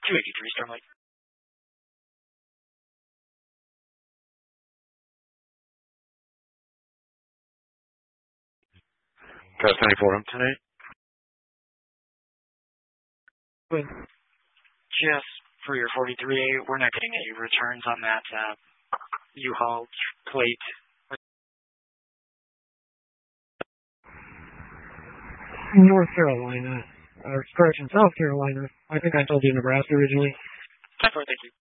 283 Starlight. Test 94 tonight. Good. Just for your 43A, we're not getting any returns on that U-Haul plate. North Carolina, or correction, South Carolina. I think I told you Nebraska originally. 10-4, thank you.